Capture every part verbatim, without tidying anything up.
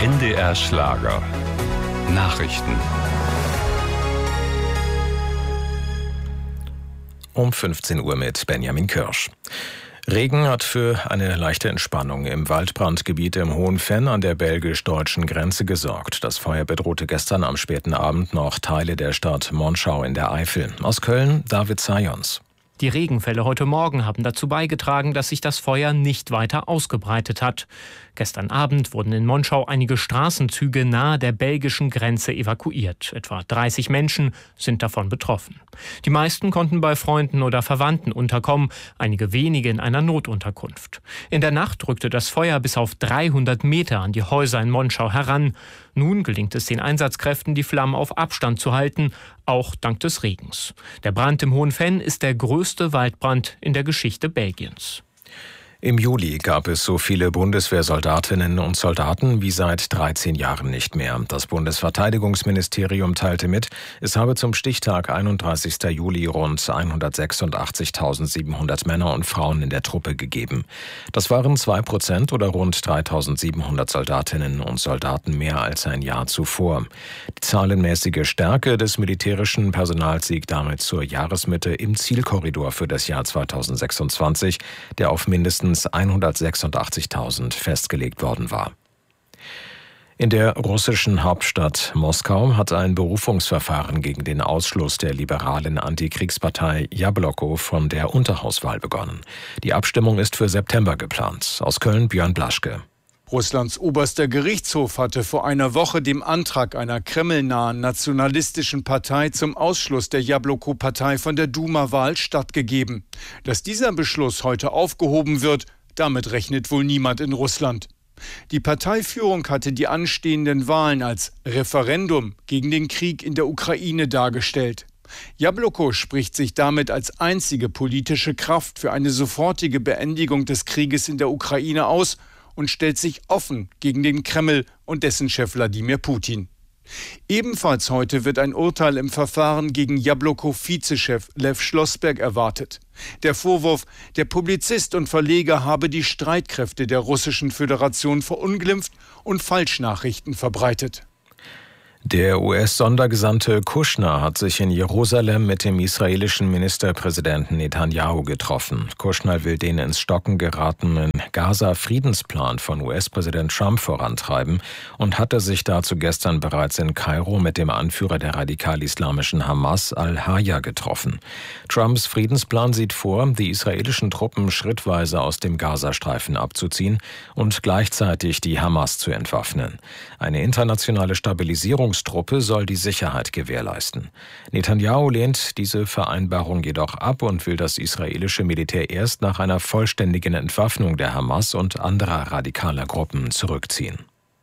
N D R Schlager Nachrichten. Um fünfzehn Uhr mit Benjamin Kirsch. Regen hat für eine leichte Entspannung im Waldbrandgebiet im Hohen Venn an der belgisch-deutschen Grenze gesorgt. Das Feuer bedrohte gestern am späten Abend noch Teile der Stadt Monschau in der Eifel. Aus Köln David Zajons. Die Regenfälle heute Morgen haben dazu beigetragen, dass sich das Feuer nicht weiter ausgebreitet hat. Gestern Abend wurden in Monschau einige Straßenzüge nahe der belgischen Grenze evakuiert. Etwa dreißig Menschen sind davon betroffen. Die meisten konnten bei Freunden oder Verwandten unterkommen, einige wenige in einer Notunterkunft. In der Nacht rückte das Feuer bis auf dreihundert Meter an die Häuser in Monschau heran. Nun gelingt es den Einsatzkräften, die Flammen auf Abstand zu halten, auch dank des Regens. Der Brand im Hohen Venn ist der größte Waldbrand in der Geschichte Belgiens. Im Juli gab es so viele Bundeswehrsoldatinnen und Soldaten wie seit dreizehn Jahren nicht mehr. Das Bundesverteidigungsministerium teilte mit, es habe zum Stichtag einunddreißigsten Juli rund hundertsechsundachtzigtausendsiebenhundert Männer und Frauen in der Truppe gegeben. Das waren zwei Prozent oder rund dreitausendsiebenhundert Soldatinnen und Soldaten mehr als ein Jahr zuvor. Die zahlenmäßige Stärke des militärischen Personals liegt damit zur Jahresmitte im Zielkorridor für das Jahr zweitausendsechsundzwanzig, der auf mindestens hundertsechsundachtzigtausend festgelegt worden war. In der russischen Hauptstadt Moskau hat ein Berufungsverfahren gegen den Ausschluss der liberalen Antikriegspartei Jabloko von der Unterhauswahl begonnen. Die Abstimmung ist für September geplant. Aus Köln Björn Blaschke. Russlands oberster Gerichtshof hatte vor einer Woche dem Antrag einer kremlnahen nationalistischen Partei zum Ausschluss der Jabloko-Partei von der Duma-Wahl stattgegeben. Dass dieser Beschluss heute aufgehoben wird, damit rechnet wohl niemand in Russland. Die Parteiführung hatte die anstehenden Wahlen als Referendum gegen den Krieg in der Ukraine dargestellt. Jabloko spricht sich damit als einzige politische Kraft für eine sofortige Beendigung des Krieges in der Ukraine aus und stellt sich offen gegen den Kreml und dessen Chef Wladimir Putin. Ebenfalls heute wird ein Urteil im Verfahren gegen Jabloko-Vizechef Lew Schlossberg erwartet. Der Vorwurf, der Publizist und Verleger habe die Streitkräfte der Russischen Föderation verunglimpft und Falschnachrichten verbreitet. Der U S-Sondergesandte Kushner hat sich in Jerusalem mit dem israelischen Ministerpräsidenten Netanyahu getroffen. Kushner will den ins Stocken geratenen Gaza-Friedensplan von U S-Präsident Trump vorantreiben und hatte sich dazu gestern bereits in Kairo mit dem Anführer der radikal-islamischen Hamas al-Haya getroffen. Trumps Friedensplan sieht vor, die israelischen Truppen schrittweise aus dem Gazastreifen abzuziehen und gleichzeitig die Hamas zu entwaffnen. Eine internationale Stabilisierung Truppe soll die Sicherheit gewährleisten. Netanyahu lehnt diese Vereinbarung jedoch ab und will das israelische Militär erst nach einer vollständigen Entwaffnung der Hamas und anderer radikaler Gruppen zurückziehen.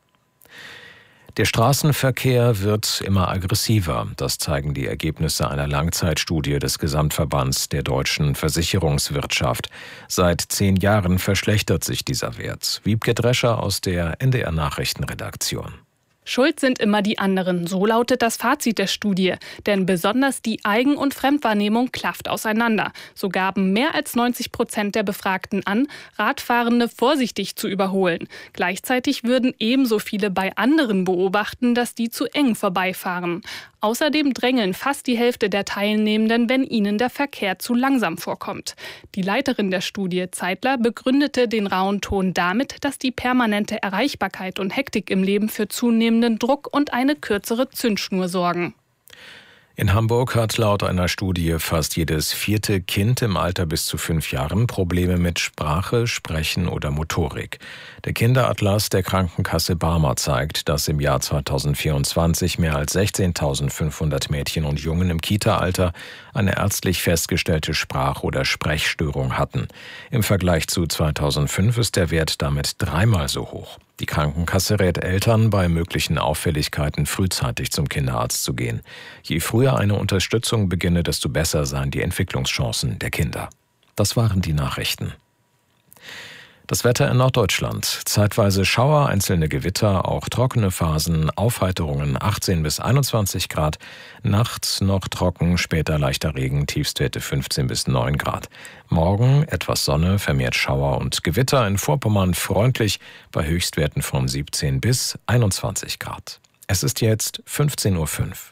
Der Straßenverkehr wird immer aggressiver. Das zeigen die Ergebnisse einer Langzeitstudie des Gesamtverbands der deutschen Versicherungswirtschaft. Seit zehn Jahren verschlechtert sich dieser Wert. Wiebke Drescher aus der N D R Nachrichtenredaktion. Schuld sind immer die anderen, so lautet das Fazit der Studie. Denn besonders die Eigen- und Fremdwahrnehmung klafft auseinander. So gaben mehr als neunzig Prozent der Befragten an, Radfahrende vorsichtig zu überholen. Gleichzeitig würden ebenso viele bei anderen beobachten, dass die zu eng vorbeifahren. Außerdem drängeln fast die Hälfte der Teilnehmenden, wenn ihnen der Verkehr zu langsam vorkommt. Die Leiterin der Studie, Zeitler, begründete den rauen Ton damit, dass die permanente Erreichbarkeit und Hektik im Leben für zunehmenden Druck und eine kürzere Zündschnur sorgen. In Hamburg hat laut einer Studie fast jedes vierte Kind im Alter bis zu fünf Jahren Probleme mit Sprache, Sprechen oder Motorik. Der Kinderatlas der Krankenkasse Barmer zeigt, dass im Jahr zweitausendvierundzwanzig mehr als sechzehntausendfünfhundert Mädchen und Jungen im Kita-Alter eine ärztlich festgestellte Sprach- oder Sprechstörung hatten. Im Vergleich zu zweitausendfünf ist der Wert damit dreimal so hoch. Die Krankenkasse rät Eltern, bei möglichen Auffälligkeiten frühzeitig zum Kinderarzt zu gehen. Je früher eine Unterstützung beginne, desto besser seien die Entwicklungschancen der Kinder. Das waren die Nachrichten. Das Wetter in Norddeutschland. Zeitweise Schauer, einzelne Gewitter, auch trockene Phasen, Aufheiterungen achtzehn bis einundzwanzig Grad. Nachts noch trocken, später leichter Regen, Tiefstwerte fünfzehn bis neun Grad. Morgen etwas Sonne, vermehrt Schauer und Gewitter. In Vorpommern freundlich bei Höchstwerten von siebzehn bis einundzwanzig Grad. Es ist jetzt fünfzehn Uhr fünf.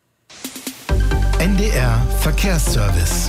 N D R Verkehrsservice.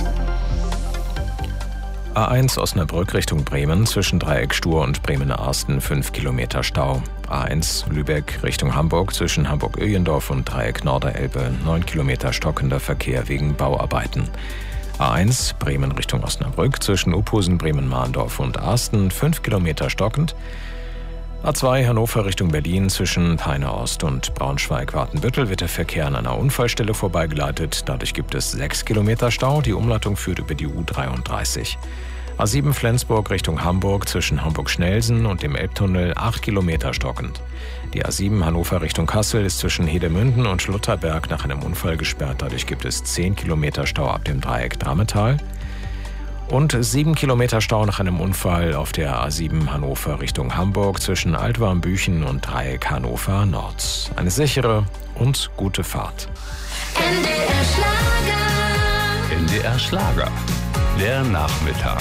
A eins Osnabrück Richtung Bremen zwischen Dreieck Stur und Bremen-Arsten fünf Kilometer Stau. A eins Lübeck Richtung Hamburg zwischen Hamburg-Öjendorf und Dreieck Norderelbe neun Kilometer stockender Verkehr wegen Bauarbeiten. A eins Bremen Richtung Osnabrück zwischen Uphusen, Bremen-Mahndorf und Arsten fünf Kilometer stockend. A zwei Hannover Richtung Berlin zwischen Peine Ost und Braunschweig-Watenbüttel wird der Verkehr an einer Unfallstelle vorbeigeleitet. Dadurch gibt es sechs Kilometer Stau. Die Umleitung führt über die U dreiunddreißig. A sieben Flensburg Richtung Hamburg zwischen Hamburg-Schnelsen und dem Elbtunnel acht Kilometer stockend. Die A sieben Hannover Richtung Kassel ist zwischen Hedemünden und Schlutterberg nach einem Unfall gesperrt. Dadurch gibt es zehn Kilometer Stau ab dem Dreieck Drametal. Und sieben Kilometer Stau nach einem Unfall auf der A sieben Hannover Richtung Hamburg zwischen Altwarmbüchen und Dreieck Hannover Nord. Eine sichere und gute Fahrt. N D R Schlager. N D R Schlager. Der Nachmittag.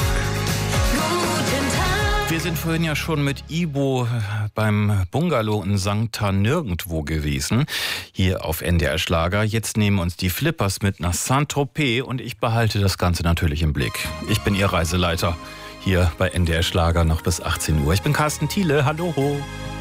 Guten Wir sind vorhin ja schon mit Ibo beim Bungalow in Sankt Nirgendwo gewesen, hier auf N D R Schlager. Jetzt nehmen uns die Flippers mit nach Saint-Tropez und ich behalte das Ganze natürlich im Blick. Ich bin Ihr Reiseleiter hier bei N D R Schlager noch bis achtzehn Uhr. Ich bin Carsten Thiele, hallo.